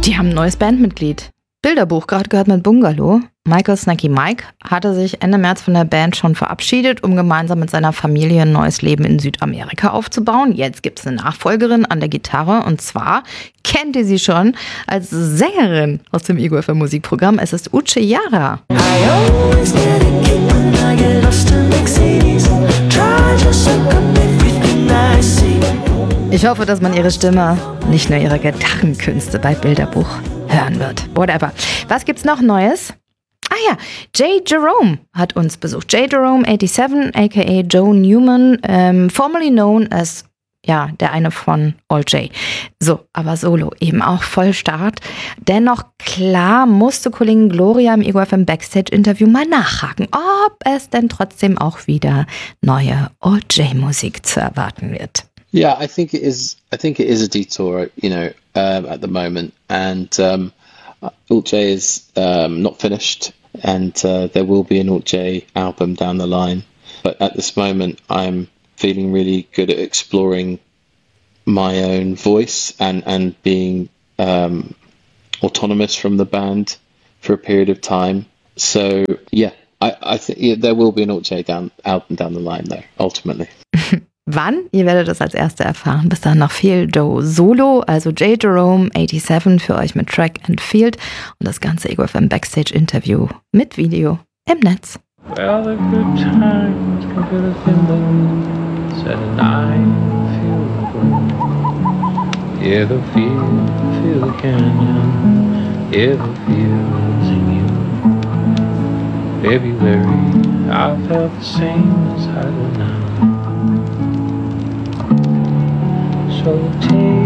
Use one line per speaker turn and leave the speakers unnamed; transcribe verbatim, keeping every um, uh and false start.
Die haben ein neues Bandmitglied. Bilderbuch, gerade gehört mit Bungalow. Michael Snacky Mike hatte sich Ende März von der Band schon verabschiedet, um gemeinsam mit seiner Familie ein neues Leben in Südamerika aufzubauen. Jetzt gibt es eine Nachfolgerin an der Gitarre und zwar kennt ihr sie schon als Sängerin aus dem Ego F M Musikprogramm. Es ist Uche Yara. Ich hoffe, dass man ihre Stimme, nicht nur ihre Gitarrenkünste bei Bilderbuch hören wird. Whatever. Was gibt's noch Neues? Ah ja, Jay Jerome hat uns besucht. Jay Jerome siebenundachtzig, aka Joe Newman, ähm, formerly known as, ja, der eine von All J. So, aber solo, eben auch Vollstart. Dennoch, klar, musste Kollegin Gloria im Ego F M Backstage-Interview mal nachhaken, ob es denn trotzdem auch wieder neue All J-Musik zu erwarten wird.
Yeah, I think it is. I think it is a detour, you know, um, at the moment, and um, Alt J is um, not finished, and uh, there will be an Alt J album down the line. But at this moment, I'm feeling really good at exploring my own voice and and being um, autonomous from the band for a period of time. So yeah, I, I think yeah, there will be an Alt J down album down the line, though. Ultimately.
Wann? Ihr werdet es als Erste erfahren. Bis dann noch viel Joe Solo, also Jay Jerome siebenundachtzig für euch mit Track and Field und das ganze Ego F M Backstage Interview mit Video im Netz.
Well, the good times can feel the windows and I feel the glow. Yeah, the feel, feel the canyon. Yeah, the feels in you. February, I felt the same as I do now. So take